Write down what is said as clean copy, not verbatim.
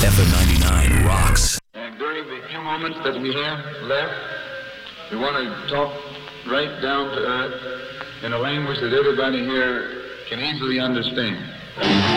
FM 99 rocks. And during the few moments that we have left, we want to talk right down to earth in a language that everybody here can easily understand.